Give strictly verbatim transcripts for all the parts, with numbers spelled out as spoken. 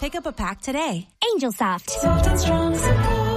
Pick up a pack today. Angel Soft. Soft and strong support.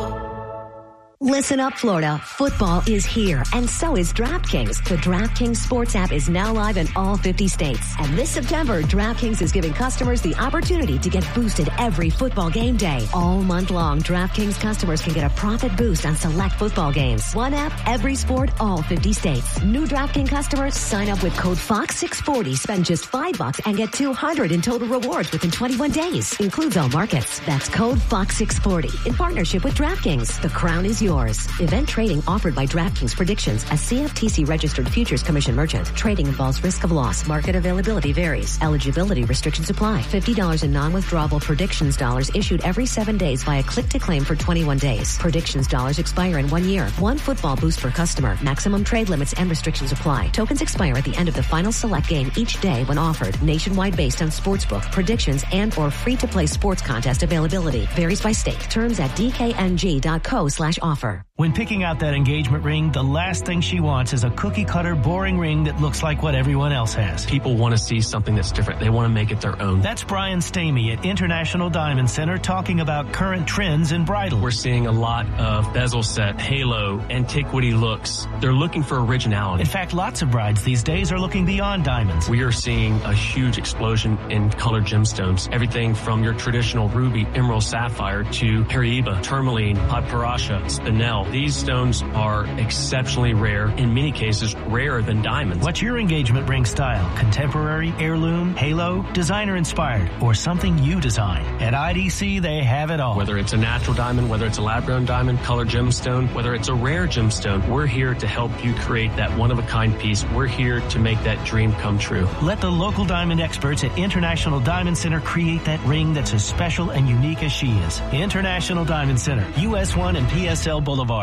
Listen up, Florida. Football is here, and so is DraftKings. The DraftKings Sports app is now live in all fifty states. And this September, DraftKings is giving customers the opportunity to get boosted every football game day. All month long, DraftKings customers can get a profit boost on select football games. One app, every sport, all fifty states. New DraftKings customers sign up with code Fox six forty, spend just five bucks, and get two hundred in total rewards within twenty-one days. Includes all markets. That's code Fox six forty in partnership with DraftKings. The crown is yours. Event trading offered by DraftKings Predictions, a C F T C registered futures commission merchant. Trading involves risk of loss. Market availability varies. Eligibility restrictions apply. fifty dollars in non-withdrawable Predictions dollars issued every seven days via click to claim for twenty-one days. Predictions dollars expire in one year. One football boost per customer. Maximum trade limits and restrictions apply. Tokens expire at the end of the final select game each day when offered. Nationwide based on sportsbook, predictions, and or free-to-play sports contest availability. Varies by state. Terms at d k n g dot co slash offer. When picking out that engagement ring, the last thing she wants is a cookie-cutter, boring ring that looks like what everyone else has. People want to see something that's different. They want to make it their own. That's Brian Stamey at International Diamond Center talking about current trends in bridal. We're seeing a lot of bezel set, halo, antiquity looks. They're looking for originality. In fact, lots of brides these days are looking beyond diamonds. We are seeing a huge explosion in colored gemstones. Everything from your traditional ruby, emerald, sapphire to Hariba, tourmaline, padparacha, spinel. These stones are exceptionally rare, in many cases rarer than diamonds. What's your engagement ring style? Contemporary, heirloom, halo, designer inspired, or something you design? At I D C, they have it all. Whether it's a natural diamond, whether it's a lab-grown diamond, colored gemstone, whether it's a rare gemstone, we're here to help you create that one-of-a-kind piece. We're here to make that dream come true. Let the local diamond experts at International Diamond Center create that ring that's as special and unique as she is. International Diamond Center, U S one and P S L Boulevard.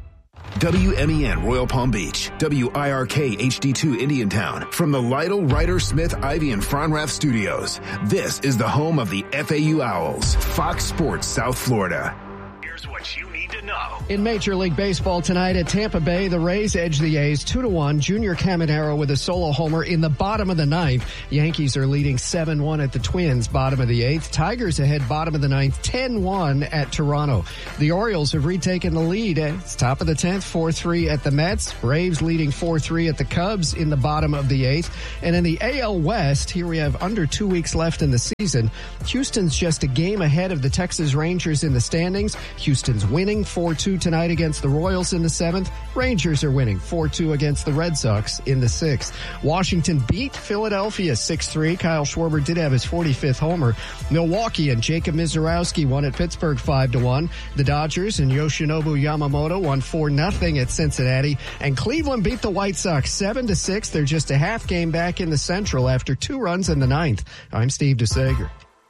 W M E N Royal Palm Beach, W I R K H D two Indiantown. From the Lytle, Ryder, Smith, Ivy, and Fronrath studios, this is the home of the F A U Owls, Fox Sports South Florida. Here's what you need to know. In Major League Baseball tonight at Tampa Bay, the Rays edge the A's two to one. Junior Caminero with a solo homer in the bottom of the ninth. Yankees are leading seven one at the Twins, bottom of the eighth. Tigers ahead bottom of the ninth, ten one at Toronto. The Orioles have retaken the lead. It's top of the tenth, four three at the Mets. Braves leading four three at the Cubs in the bottom of the eighth. And in the A L West, here we have under two weeks left in the season. Houston's just a game ahead of the Texas Rangers in the standings. Houston's winning four two tonight against the Royals in the seventh. Rangers are winning four two against the Red Sox in the sixth. Washington beat Philadelphia six three. Kyle Schwarber did have his forty-fifth homer. Milwaukee and Jacob Mizorowski won at Pittsburgh five to one. The Dodgers and Yoshinobu Yamamoto won four nothing at Cincinnati. And Cleveland beat the White Sox seven to six. They're just a half game back in the Central after two runs in the ninth. I'm Steve DeSager.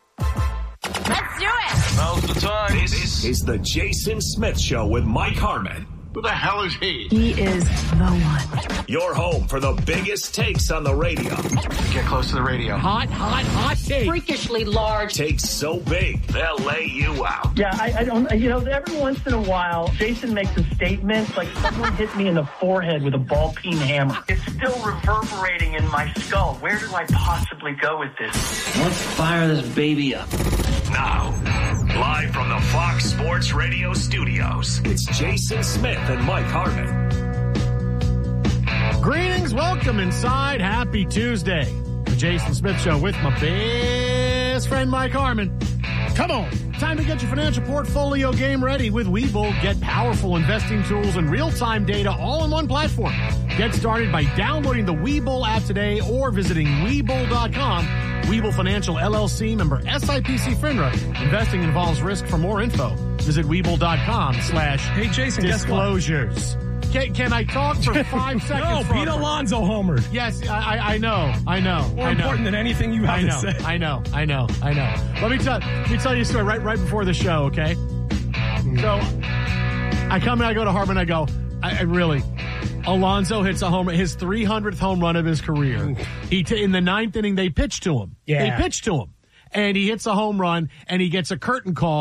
Let's do it. Now's the time. This is the Jason Smith Show with Mike Harmon. Who the hell is he? He is the one. Your home for the biggest takes on the radio. Get close to the radio. Hot, hot, hot take. Freakishly large. Takes so big, they'll lay you out. Yeah, I, I don't, you know, every once in a while, Jason makes a statement like someone hit me in the forehead with a ball peen hammer. It's still reverberating in my skull. Where do I possibly go with this? Let's fire this baby up. Now, live from the Fox Sports Radio studios, it's Jason Smith and Mike Harmon. Greetings, welcome inside. Happy Tuesday. The Jason Smith Show with my best friend Mike Harmon. Come on, time to get your financial portfolio game ready with Webull. Get powerful investing tools and real-time data all in one platform. Get started by downloading the Webull app today or visiting Webull dot com. Webull Financial L L C, member S I P C FINRA. Investing involves risk. For more info, visit Webull dot com slash Hey, Jason, disclosures. Can, can I talk for five seconds? No, Pete Alonso homer. Yes, I, I know, I know. More I know. important than anything you have I know, to say. I know, I know, I know. Let me tell, let me tell you a story right, right before the show, okay? Mm. So, I come and I go to Harmon, I go, I, I really, Alonso hits a home, his three hundredth home run of his career. He t- in the ninth inning, they pitched to him. Yeah. They pitched to him. And he hits a home run, and he gets a curtain call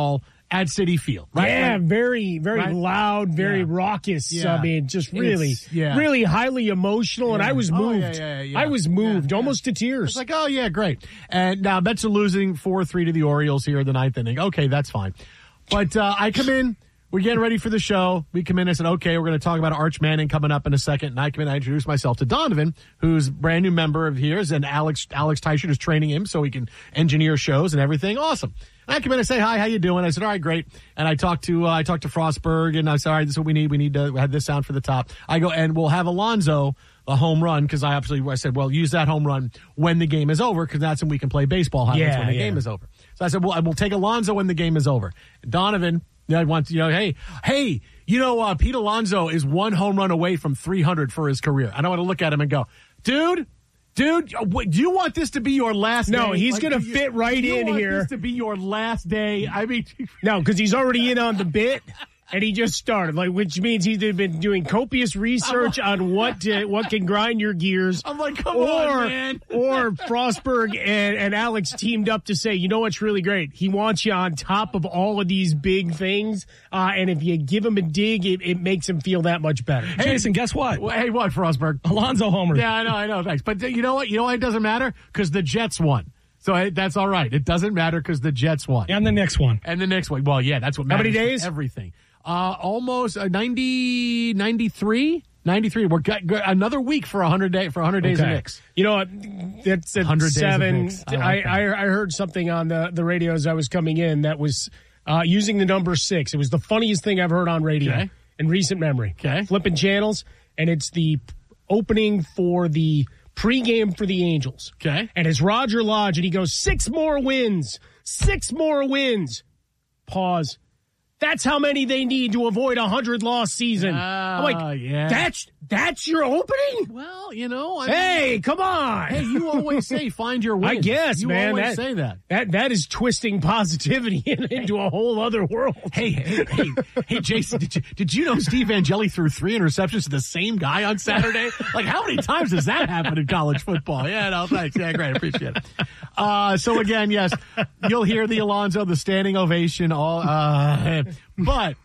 at Citi Field, right? Yeah, like, very, very right? loud, very yeah. raucous. Yeah. I mean, just really, yeah. really highly emotional. Yeah. And I was moved. Oh, yeah, yeah, yeah. I was moved yeah, almost yeah. to tears. It's like, oh, yeah, great. And now Mets are losing four three to the Orioles here in the ninth inning. Okay, that's fine. But uh, I come in. We're getting ready for the show. We come in and said, okay, we're going to talk about Arch Manning coming up in a second. And I come in, I introduce myself to Donovan, who's a brand new member of here, and Alex Alex Teichert is training him so he can engineer shows and everything. Awesome. And I come in and say, hi, how you doing? I said, all right, great. And I talked to uh, I talked to Frostberg, and I said, all right, this is what we need. We need to have this sound for the top. I go, and we'll have Alonso a home run, because I absolutely I said, well, use that home run when the game is over, because that's when we can play baseball highlights yeah, when the yeah. game is over. So I said, well, I will take Alonso when the game is over. And Donovan, I want to, you know, hey, hey, you know, uh, Pete Alonso is one home run away from three hundred for his career. I don't want to look at him and go, dude, dude, what, do you want this to be your last no, day? No, he's like, going to fit right do you in want here. This to be your last day? I mean, no, because he's already in on the bit. And he just started, like, which means he's been doing copious research like, on what to, what can grind your gears. I'm like, come or, on, man. Or Frostberg and, and Alex teamed up to say, you know what's really great? He wants you on top of all of these big things, uh, and if you give him a dig, it, it makes him feel that much better. Hey, Jason, guess what? Well, hey, what, Frostberg? Alonso homer. Yeah, I know, I know, thanks. But you know what? You know why it doesn't matter? Because the Jets won. So hey, that's all right. It doesn't matter because the Jets won. And the next one. And the next one. Well, yeah, that's what matters. How many days? Everything. Uh, almost uh, ninety, ninety-three, ninety-three. We're got, got another week for a hundred day for a hundred days okay. of Knicks. You know what? That's at hundred seven. Days of Knicks. I, I, like I, I heard something on the the radio as I was coming in that was uh, using the number six. It was the funniest thing I've heard on radio okay. in recent memory. Okay, flipping channels, and it's the opening for the pregame for the Angels. Okay, and it's Roger Lodge, and he goes six more wins, six more wins. Pause. That's how many they need to avoid a hundred loss season. Uh, I'm like, yeah. that's that's your opening? Well, you know, I hey, mean, come on. Hey, you always say find your wins. I guess, you man. You always that, say that. That that is twisting positivity into a whole other world. Hey, hey, hey, hey, Jason, did you did you know Steve Angeli threw three interceptions to the same guy on Saturday? Like, how many times does that happen in college football? Yeah, no, thanks. Yeah, great, appreciate it. Uh, so again, yes, you'll hear the Alonso, the standing ovation, all. Uh, but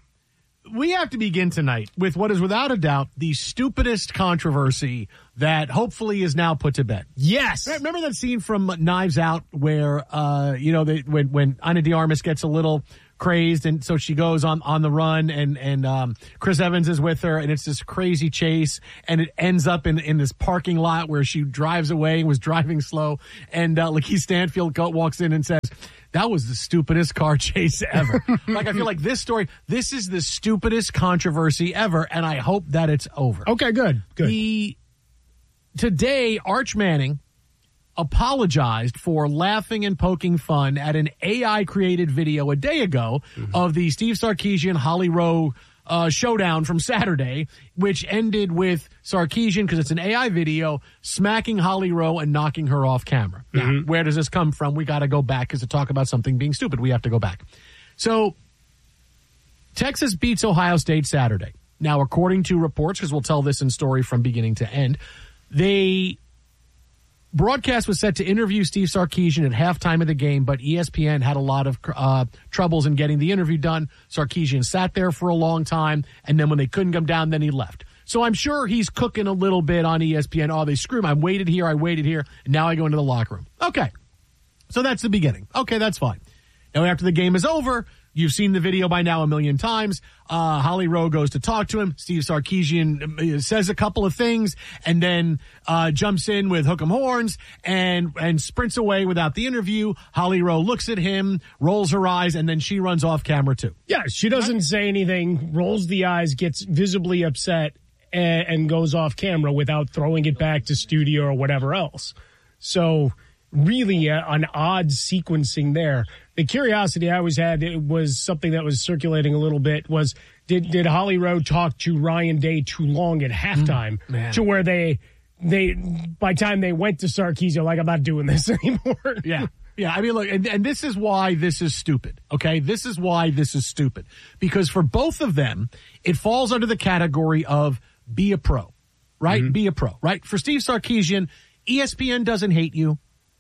we have to begin tonight with what is without a doubt the stupidest controversy that hopefully is now put to bed. Yes. Remember that scene from Knives Out where, uh, you know, they, when, when Ana de Armas gets a little crazed and so she goes on, on the run and, and, um, Chris Evans is with her and it's this crazy chase and it ends up in, in this parking lot where she drives away and was driving slow and, uh, Lakeith Stanfield go, walks in and says, that was the stupidest car chase ever. Like, I feel like this story, this is the stupidest controversy ever, and I hope that it's over. Okay, good, good. The, today, Arch Manning apologized for laughing and poking fun at an A I-created video a day ago mm-hmm. of the Steve Sarkisian Holly Rowe Uh, showdown from Saturday, which ended with Sarkisian, because it's an A I video, smacking Holly Rowe and knocking her off camera. Mm-hmm. Now, where does this come from? We got to go back, because to talk about something being stupid, we have to go back. So, Texas beats Ohio State Saturday. Now, according to reports, because we'll tell this in story from beginning to end, they broadcast was set to interview Steve Sarkisian at halftime of the game, but E S P N had a lot of uh, troubles in getting the interview done. Sarkisian sat there for a long time, and then when they couldn't come down, then he left. So I'm sure he's cooking a little bit on E S P N. Oh, they screw him. I waited here, I waited here, and now I go into the locker room. Okay, so that's the beginning. Okay, that's fine. Now, after the game is over, you've seen the video by now a million times. Uh, Holly Rowe goes to talk to him. Steve Sarkisian says a couple of things and then uh, jumps in with hook 'em horns and and sprints away without the interview. Holly Rowe looks at him, rolls her eyes, and then she runs off camera too. Yeah, she doesn't right? say anything, rolls the eyes, gets visibly upset, and, and goes off camera without throwing it back to studio or whatever else. So really uh, an odd sequencing there. The curiosity I always had, it was something that was circulating a little bit, was did did Holly Rowe talk to Ryan Day too long at halftime mm, to where they they by the time they went to Sarkisian, like, I'm not doing this anymore. Yeah. Yeah, I mean, look, and, and this is why this is stupid, okay? This is why this is stupid. Because for both of them, it falls under the category of be a pro, right? Mm-hmm. Be a pro, right? For Steve Sarkisian, E S P N doesn't hate you.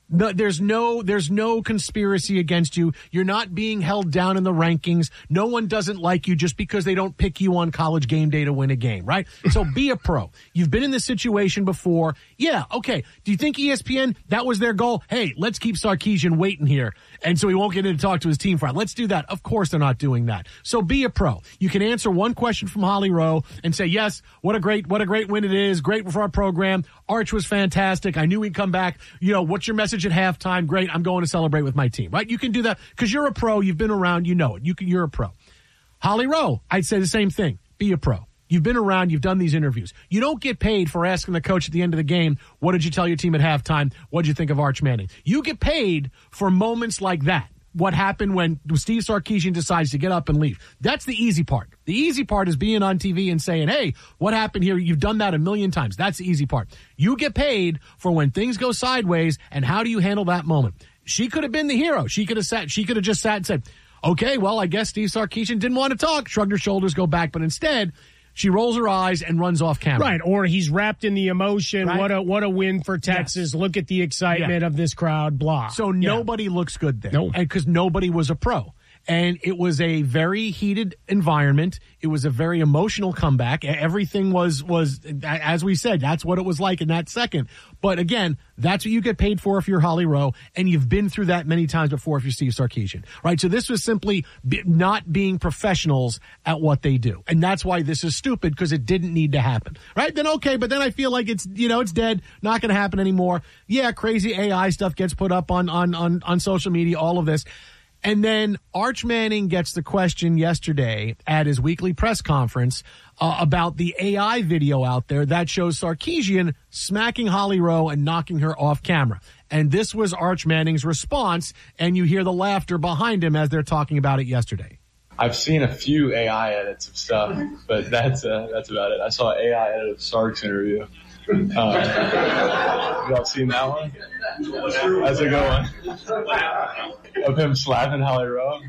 No, there's no there's no conspiracy against you. You're not being held down in the rankings. No one doesn't like you just because they don't pick you on College Game Day to win a game, right? So be a pro. You've been in this situation before. Yeah, okay. Do you think E S P N, that was their goal? Hey, let's keep Sarkisian waiting here, and so he won't get in to talk to his team for it. Let's do that. Of course they're not doing that. So be a pro. You can answer one question from Holly Rowe and say, yes, what a great what a great win it is. Great for our program. Arch was fantastic. I knew he'd come back. You know, what's your message at halftime? Great. I'm going to celebrate with my team, right? You can do that because you're a pro. You've been around. You know it. You can, you're a pro. Holly Rowe, I'd say the same thing. Be a pro. You've been around. You've done these interviews. You don't get paid for asking the coach at the end of the game, what did you tell your team at halftime? What did you think of Arch Manning? You get paid for moments like that. What happened when Steve Sarkisian decides to get up and leave. That's the easy part. The easy part is being on T V and saying, hey, what happened here? You've done that a million times. That's the easy part. You get paid for when things go sideways, and how do you handle that moment? She could have been the hero. She could have sat, she could have just sat and said, okay, well, I guess Steve Sarkisian didn't want to talk, shrugged her shoulders, go back, but instead, she rolls her eyes and runs off camera. Right, or he's wrapped in the emotion. Right. What a what a win for Texas. Yes. Look at the excitement yeah. of this crowd, blah. So yeah. nobody looks good there. No. Because nobody was a pro. And it was a very heated environment. It was a very emotional comeback. Everything was, was, as we said, that's what it was like in that second. But again, that's what you get paid for if you're Holly Rowe, and you've been through that many times before if you're Steve Sarkisian, right? So this was simply be, not being professionals at what they do. And that's why this is stupid, because it didn't need to happen, right? Then okay, but then I feel like it's, you know, it's dead, not going to happen anymore. Yeah, crazy A I stuff gets put up on, on, on, on social media, all of this. And then Arch Manning gets the question yesterday at his weekly press conference uh, about the A I video out there that shows Sarkisian smacking Holly Rowe and knocking her off camera. And this was Arch Manning's response, and you hear the laughter behind him as they're talking about it yesterday. I've seen a few A I edits of stuff, but that's uh, that's about it. I saw an A I edit of Sark's interview. Uh, y'all seen that one? That's a good one. Of him slapping Holly Rowe.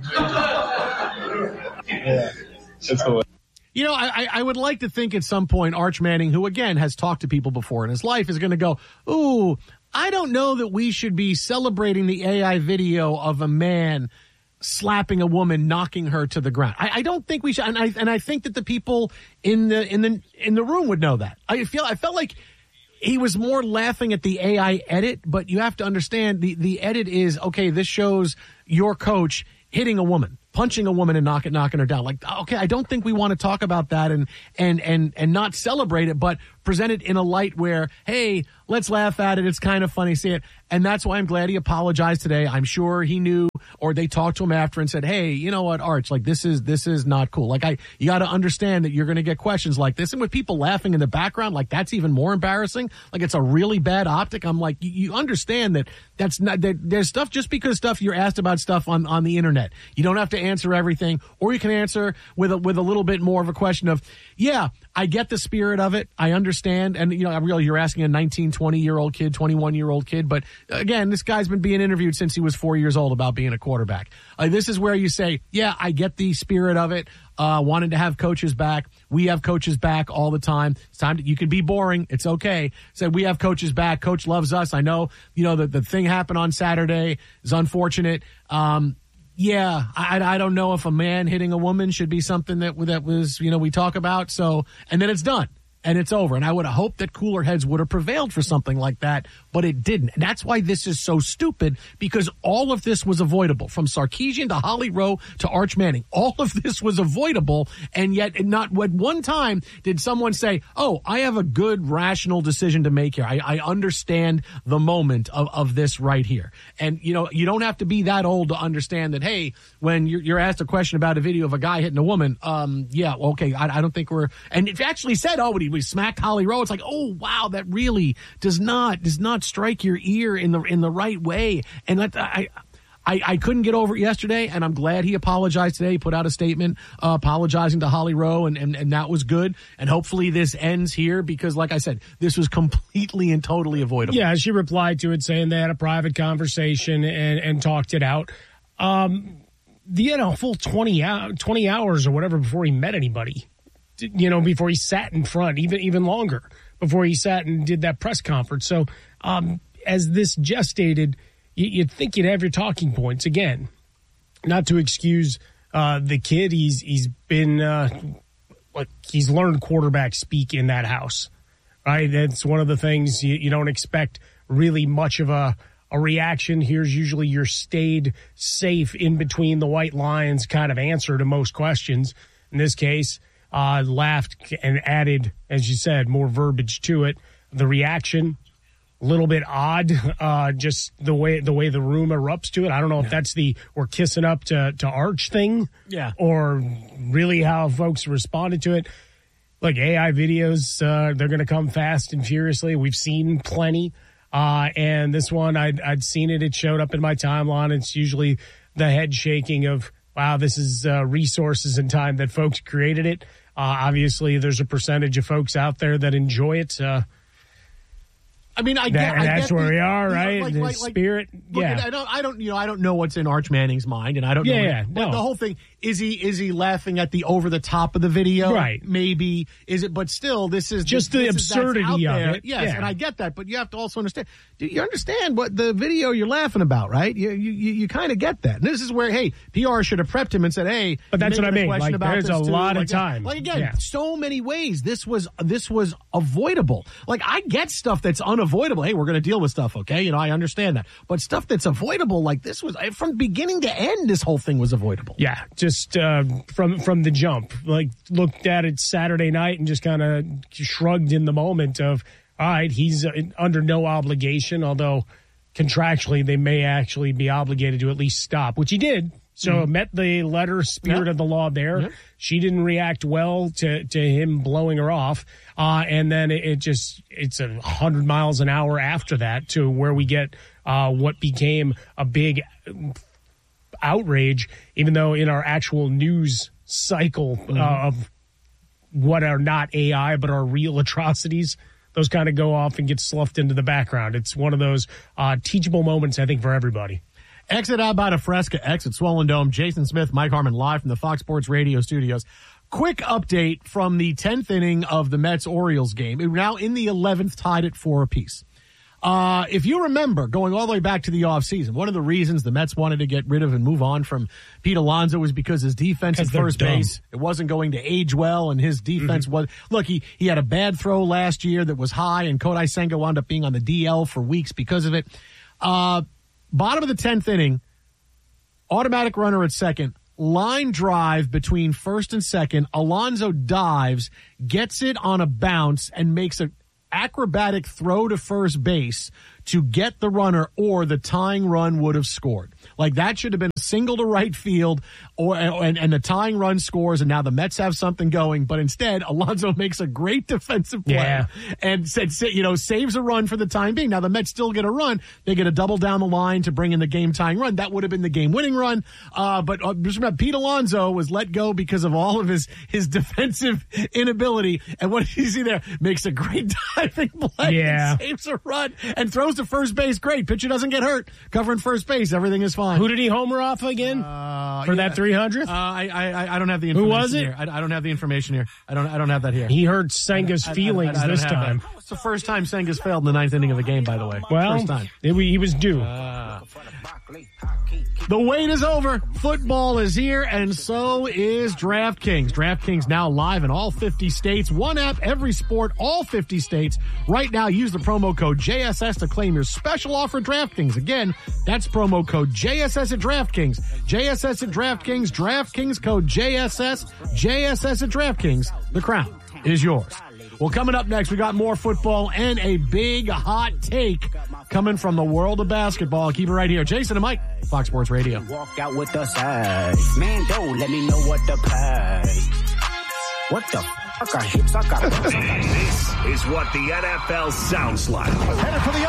Yeah, it's hilarious. You know, I, I would like to think at some point Arch Manning, who again has talked to people before in his life, is going to go, ooh, I don't know that we should be celebrating the A I video of a man slapping a woman, knocking her to the ground. I, I don't think we should, and I and I think that the people in the in the in the room would know that. I feel I felt like he was more laughing at the A I edit, but you have to understand the the edit is okay. This shows your coach hitting a woman, punching a woman and knocking knocking her down. Like, okay, I don't think we want to talk about that and and and and not celebrate it, but present it in a light where, hey, let's laugh at it. It's kind of funny, see it. And that's why I'm glad he apologized today. I'm sure he knew, or they talked to him after and said, hey, you know what, Arch, like this is, this is not cool. Like I, you got to understand that you're going to get questions like this. And with people laughing in the background, like that's even more embarrassing. Like it's a really bad optic. I'm like, you, you understand that that's not, that there's stuff, just because stuff you're asked about stuff on, on the internet, you don't have to answer everything, or you can answer with a, with a little bit more of a question of, yeah, I get the spirit of it. I understand. And, you know, I realize you're asking a nineteen, twenty year old kid, twenty-one year old kid. But again, this guy's been being interviewed since he was four years old about being a quarterback. Uh, this is where you say, yeah, I get the spirit of it. Uh, wanted to have coaches back. We have coaches back all the time. It's time to, you can be boring. It's okay. Say, we have coaches back. Coach loves us. I know, you know, the, the thing happened on Saturday is unfortunate. Um, Yeah, I, I don't know if a man hitting a woman should be something that that was, you know, we talk about. So, and then it's done. And it's over. And I would have hoped that cooler heads would have prevailed for something like that, but it didn't. And that's why this is so stupid, because all of this was avoidable. From Sarkisian to Holly Rowe to Arch Manning, all of this was avoidable. And yet not at one time did someone say, oh, I have a good rational decision to make here. I, I understand the moment of, of this right here. And, you know, you don't have to be that old to understand that, hey, when you're, you're asked a question about a video of a guy hitting a woman, um, yeah, okay, I, I don't think we're, and it actually said, oh, but he we smacked Holly Rowe. It's like, oh wow, that really does not does not strike your ear in the in the right way. And that, I, I I couldn't get over it yesterday, and I'm glad he apologized today. He put out a statement uh, apologizing to Holly Rowe, and, and and that was good. And hopefully this ends here, because, like I said, this was completely and totally avoidable. Yeah, she replied to it saying they had a private conversation and and talked it out. Um, the you know full twenty hours or whatever before he met anybody. You know, before he sat in front, even even longer, before he sat and did that press conference. So, um, as this gestated, you, you'd think you'd have your talking points. Again, not to excuse uh, the kid. He's he's been uh, like he's learned quarterback speak in that house, right? That's one of the things you, you don't expect really much of a a reaction. Here's usually your stayed safe in between the white lines kind of answer to most questions. In this case, uh, laughed and added, as you said, more verbiage to it. The reaction, a little bit odd, uh, just the way the way the room erupts to it. I don't know yeah. if that's the we're kissing up to, to Arch thing, yeah, or really how folks responded to it. Like A I videos, uh, they're going to come fast and furiously. We've seen plenty. Uh, and this one, I'd, I'd seen it. It showed up in my timeline. It's usually the head shaking of, wow, this is uh, resources and time that folks created it. Uh, obviously, there's a percentage of folks out there that enjoy it. Uh, I mean, I get that, I that's get where the, we are, the, right? Like, the like, spirit, look, yeah. I don't, I don't, you know, I don't know what's in Arch Manning's mind, and I don't yeah, know. Yeah, but no. The whole thing is he is he laughing at the over the top of the video, right? Maybe is it, but still, this is just this, the this absurdity is, of there. it. Yes, yeah. and I get that, but you have to also understand. Do you understand what the video you're laughing about, right? You you you, you kind of get that. And this is where, hey, P R should have prepped him and said, hey, but that's what I mean. Like, there's a too. lot like, of time. Like again, yeah. so many ways this was this was avoidable. Like I get stuff that's unavoidable. Hey, we're going to deal with stuff, okay? You know, I understand that. But stuff that's avoidable, like this was from beginning to end, this whole thing was avoidable. Yeah, just uh, from from the jump. Like looked at it Saturday night and just kind of shrugged in the moment of, all right, he's uh, under no obligation, although contractually they may actually be obligated to at least stop, which he did. So mm-hmm. met the letter spirit yep. of the law there. Yep. She didn't react well to, to him blowing her off. Uh, and then it, it just, it's a hundred miles an hour after that to where we get uh, what became a big outrage, even though in our actual news cycle mm-hmm. uh, of what are not A I, but are real atrocities, those kind of go off and get sloughed into the background. It's one of those uh, teachable moments, I think, for everybody. Exit out by Fresca, exit Swollen Dome. Jason Smith, Mike Harmon, live from the Fox Sports Radio studios. Quick update from the tenth inning of the Mets-Orioles game. We're now in the eleventh, tied at four apiece. Uh, if you remember, going all the way back to the offseason, one of the reasons the Mets wanted to get rid of and move on from Pete Alonso was because his defense at first dumb. base, it wasn't going to age well, and his defense mm-hmm. was, look, he, he had a bad throw last year that was high, and Kodai Senga wound up being on the D L for weeks because of it. Uh, bottom of the tenth inning, automatic runner at second, line drive between first and second. Alonso dives, gets it on a bounce, and makes an acrobatic throw to first base to get the runner, or the tying run would have scored. Like that should have been a single to right field, or and, and the tying run scores, and now the Mets have something going. But instead, Alonso makes a great defensive play yeah. and said, you know, saves a run for the time being. Now the Mets still get a run; they get a double down the line to bring in the game tying run. That would have been the game winning run. Uh, but uh, just remember, Pete Alonso was let go because of all of his his defensive inability. And what did you see there? Makes a great diving play, yeah. and saves a run, and throws to first base. Great. Pitcher doesn't get hurt. Covering first base. Everything is fine. Who did he homer off again uh, for yeah. that three hundredth? Uh, I, I I don't have the information. Who was it? Here. I, I don't have the information here. I don't I don't have that here. He hurt Senga's I, I, feelings I, I, I this time. That. It's the first time Senga's failed in the ninth inning of a game, by the way. Well, first time. It, he was due. Uh, the wait is over. Football is here, and so is DraftKings. DraftKings now live in all fifty states. One app, every sport, all fifty states. Right now, use the promo code J S S to claim your special offer at DraftKings. Again, that's promo code J S S at DraftKings. J S S at DraftKings. DraftKings code J S S. J S S at DraftKings. The crown is yours. Well, coming up next, we got more football and a big hot take coming from the world of basketball. Keep it right here. Jason and Mike, Fox Sports Radio. Walk out with the size. Man, don't let me know what the price. What the fuck are hips? I got This is what the N F L sounds like. Headed for the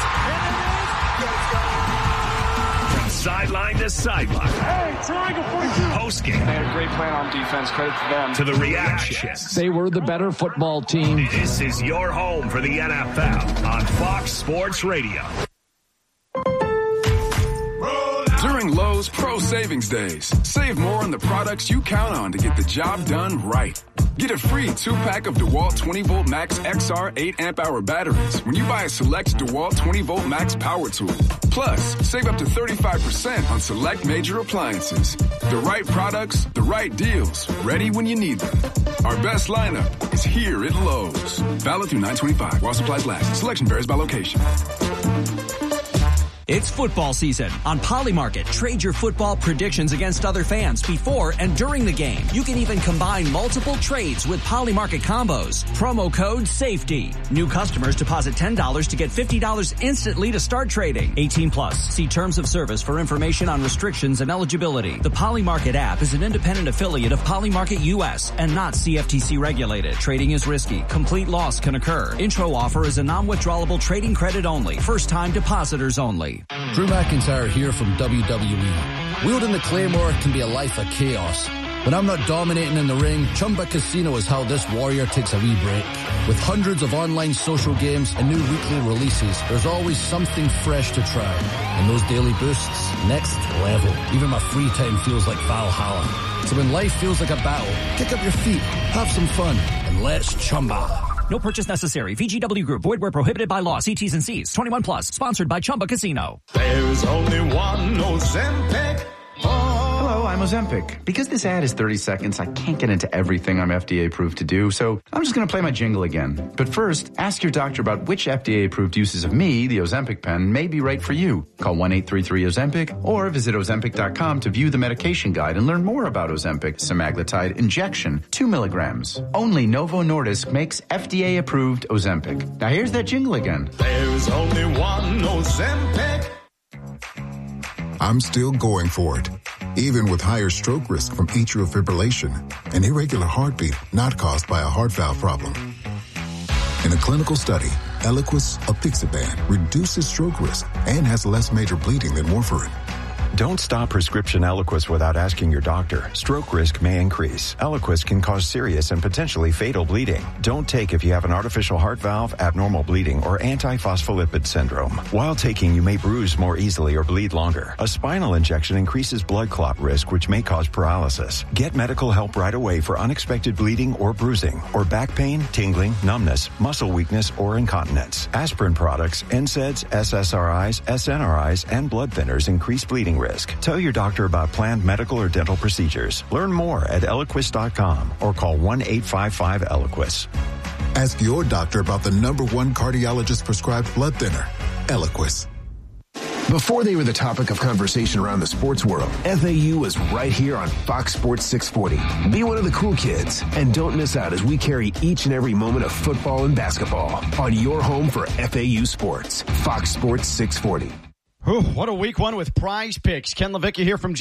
uprights. From sideline to sideline. Hey, Triangle forty-two. Post game. They had a great plan on defense. Credit to them. To the reactions. They were the better football team. This is your home for the N F L on Fox Sports Radio. During Lowe's Pro Savings Days, save more on the products you count on to get the job done right. Get a free two-pack of DeWalt twenty volt Max X R eight amp hour batteries when you buy a select DeWalt twenty volt Max power tool. Plus, save up to thirty-five percent on select major appliances. The right products, the right deals, ready when you need them. Our best lineup is here at Lowe's. Valid through nine twenty-five while supplies last. Selection varies by location. It's football season. On Polymarket, trade your football predictions against other fans before and during the game. You can even combine multiple trades with Polymarket combos. Promo code SAFETY. New customers deposit ten dollars to get fifty dollars instantly to start trading. eighteen plus. See terms of service for information on restrictions and eligibility. The Polymarket app is an independent affiliate of Polymarket U S and not C F T C regulated. Trading is risky. Complete loss can occur. Intro offer is a non-withdrawable trading credit only. First time depositors only. Drew McIntyre here from W W E. Wielding the Claymore can be a life of chaos. When I'm not dominating in the ring, Chumba Casino is how this warrior takes a wee break. With hundreds of online social games and new weekly releases, there's always something fresh to try. And those daily boosts, next level. Even my free time feels like Valhalla. So when life feels like a battle, kick up your feet, have some fun, and let's Chumba. No purchase necessary. V G W Group. Void where prohibited by law. See T's and C's. twenty-one plus. Sponsored by Chumba Casino. There's only one Ozempic. Hello, I'm Ozempic. Because this ad is thirty seconds, I can't get into everything I'm F D A approved to do, so I'm just going to play my jingle again. But first, ask your doctor about which F D A approved uses of me, the Ozempic pen, may be right for you. Call one eight three three Ozempic or visit Ozempic dot com to view the medication guide and learn more about Ozempic semaglutide injection, two milligrams. Only Novo Nordisk makes F D A approved Ozempic. Now here's that jingle again. There's only one Ozempic. I'm still going for it, even with higher stroke risk from atrial fibrillation, an irregular heartbeat not caused by a heart valve problem. In a clinical study, Eliquis apixaban reduces stroke risk and has less major bleeding than warfarin. Don't stop prescription Eliquis without asking your doctor. Stroke risk may increase. Eliquis can cause serious and potentially fatal bleeding. Don't take if you have an artificial heart valve, abnormal bleeding, or antiphospholipid syndrome. While taking, you may bruise more easily or bleed longer. A spinal injection increases blood clot risk, which may cause paralysis. Get medical help right away for unexpected bleeding or bruising, or back pain, tingling, numbness, muscle weakness, or incontinence. Aspirin products, N SAIDs, S S R Is, S N R Is, and blood thinners increase bleeding risk. Tell your doctor about planned medical or dental procedures. Learn more at Eliquis dot com or call one eight five five Eliquis. Ask your doctor about the number one cardiologist prescribed blood thinner, Eliquis. Before they were the topic of conversation around the sports world, F A U was right here on Fox Sports six forty. Be one of the cool kids and don't miss out as we carry each and every moment of football and basketball on your home for F A U sports. Fox Sports six forty. Whew, what a week one with Prize Picks. Ken Levicka here from